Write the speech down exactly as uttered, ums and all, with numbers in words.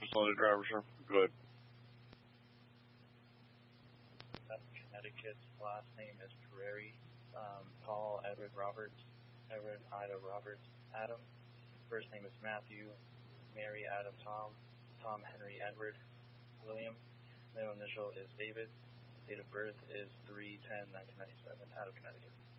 facility driver, sir. Good. Connecticut's last name is Pereira. Um, Paul Edward Roberts, Edward Ida Roberts Adam. First name is Matthew, Mary Adam Tom, Tom Henry Edward William. Middle initial is David. Date of birth is three ten nineteen ninety-seven out of Connecticut.